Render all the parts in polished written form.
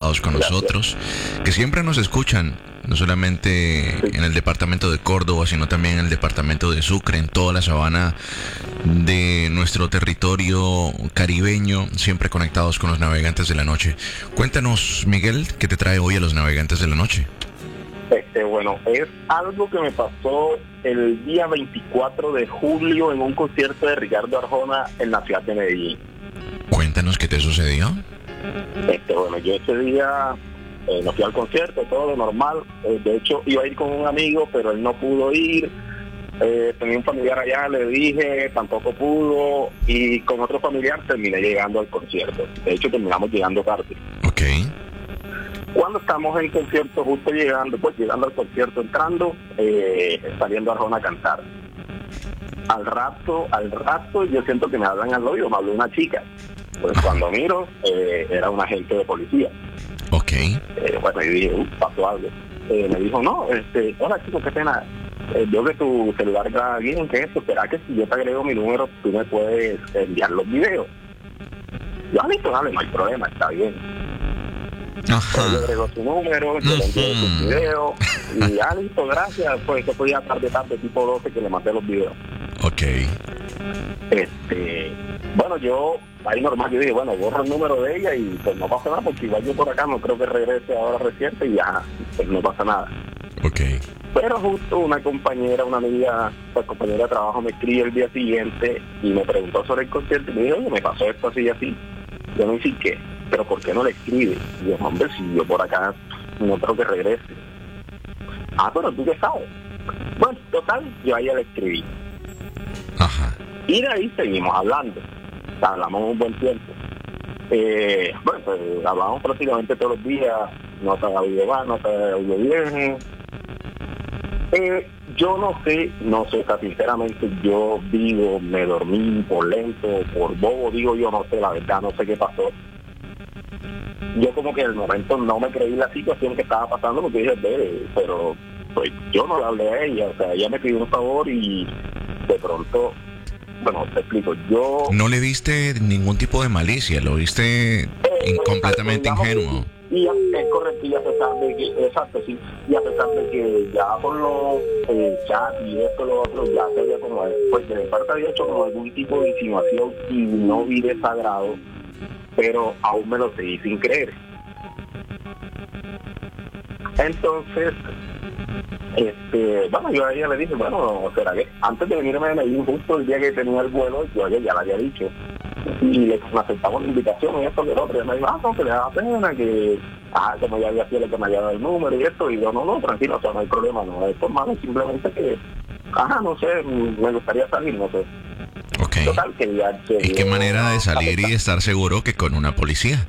conectados con nosotros, que siempre nos escuchan, no solamente en el departamento de Córdoba, sino también en el departamento de Sucre, en toda la sabana de nuestro territorio caribeño, siempre conectados con los navegantes de la noche. Cuéntanos, Miguel, ¿qué te trae hoy a los navegantes de la noche? Bueno, es algo que me pasó el día 24 de julio en un concierto de Ricardo Arjona en la ciudad de Medellín. Cuéntanos qué te sucedió. Bueno, yo ese día no fui al concierto, todo normal. De hecho, iba a ir con un amigo, pero él no pudo ir. Tenía un familiar allá, le dije, tampoco pudo. Y con otro familiar terminé llegando al concierto. De hecho, terminamos llegando tarde. Ok. Cuando estamos en el concierto, justo llegando al concierto, entrando, saliendo Arjona a cantar. Al rato, yo siento que me hablan al oído, me habló una chica. Pues cuando miro, era un agente de policía. Ok. Bueno, y dije, pasó algo. Me dijo, no, hola chico, qué pena. Veo que tu celular está bien, ¿qué es esto? ¿Será que si yo te agrego mi número, tú me puedes enviar los videos? Yo, listo, dale, no hay problema, está bien. Ajá. Yo agrego su número, yo le envío sus videos, y ya listo, gracias. Pues que fue ya tarde, tipo 12 que le mandé los videos. Ok. Bueno, yo ahí normal, yo dije, bueno, borro el número de ella y pues no pasa nada, porque igual yo por acá no creo que regrese ahora reciente y ya, pues no pasa nada. Ok. Pero justo una compañera, una amiga, la compañera de trabajo me escribe el día siguiente y me preguntó sobre el concierto y me dijo, oye, me pasó esto así y así. Yo no dije, ¿qué? ¿Pero por qué no le escribe? Y yo, hombre, si yo por acá no creo que regrese. Ah, pero tú qué sabes. Bueno, total, yo a ella le escribí. Ajá. Y de ahí seguimos hablando. O sea, hablamos un buen tiempo. Bueno, pues hablamos prácticamente todos los días. No te ha oído mal, no te ha oído bien. Yo no sé, o sea, sinceramente yo digo, me dormí por lento, por bobo, digo yo, no sé, la verdad, no sé qué pasó. Yo como que en el momento no me creí la situación que estaba pasando porque dije, pero pues yo no le hablé a ella, o sea, ella me pidió un favor y de pronto, bueno, te explico, yo... No le viste ningún tipo de malicia, lo viste completamente ingenuo. Y es correcto, y a pesar de que, exacto, sí, y a pesar de que ya por los chats y esto, lo otro, ya se había como, pues de mi parte había hecho como algún tipo de insinuación y no vi desagrado, pero aún me lo seguí sin creer. Entonces, bueno, yo a ella le dije, bueno, será que antes de venirme de Medellín, justo el día que tenía el vuelo, yo a ella ya le había dicho, y le aceptamos la invitación y esto y lo otro, y me dijo, no, que le da pena, que, como ya había sido el que me había dado el número y esto, y yo, no, tranquilo, o sea, no hay problema, no es por malo, simplemente que, no sé, me gustaría salir, no sé. Ok. Total, que ya... ¿Y qué manera de salir y estar seguro que con una policía?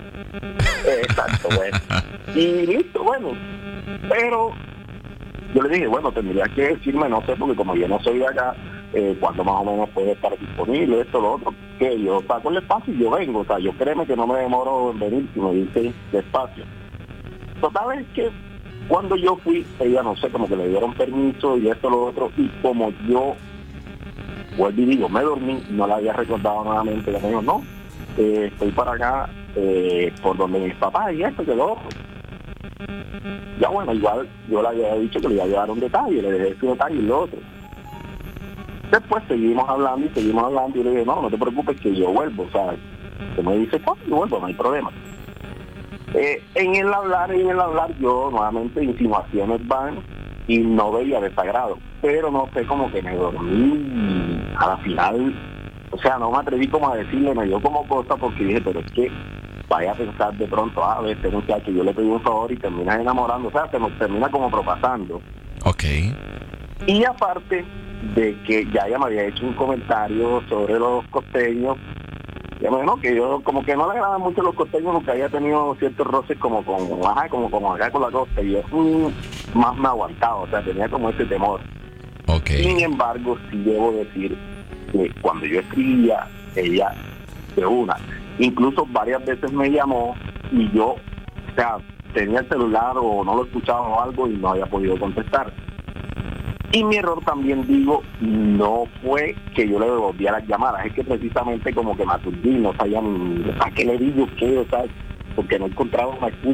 Exacto, bueno. Y listo, bueno, pero yo le dije, bueno, tendría que decirme, no sé, porque como yo no soy de acá, cuando más o menos puede estar disponible, esto, lo otro, que yo saco el espacio y yo vengo, o sea, yo créeme que no me demoro en venir si me dice despacio. Total es que cuando yo fui, ella no sé, como que le dieron permiso y esto, lo otro, y como yo, vuelvo y digo, me dormí, no la había recordado nuevamente, le digo, no, estoy para acá, por donde mis papás y esto, que lo otro. Ya bueno, igual yo le había dicho que le iba a llevar un detalle, le dejé su detalle y lo otro. Después seguimos hablando y yo le dije, no te preocupes que yo vuelvo, o sea, que me dice, pues yo vuelvo, no hay problema. En el hablar yo nuevamente insinuaciones van y no veía desagrado, pero no sé, como que me dormí a la final, o sea, no me atreví como a decirle, me dio como cosa porque dije, pero es que vaya a pensar de pronto, este muchacho, yo le pedí un favor y termina enamorando, o sea, se nos termina como propasando. Ok. Y aparte de que ya ella me había hecho un comentario sobre los costeños, ya me dijo que yo como que no le agradan mucho los costeños porque había tenido ciertos roces como como acá con la costa, y yo más me aguantaba, o sea, tenía como ese temor. Ok. Sin embargo, sí debo decir que cuando yo escribía, ella de una, incluso varias veces me llamó y yo, o sea, tenía el celular o no lo escuchaba o algo y no había podido contestar. Y mi error también, digo, no fue que yo le devolvía las llamadas, es que precisamente como que me aturdí, no sabía ni a qué le digo qué, o sea, porque no encontraba una excusa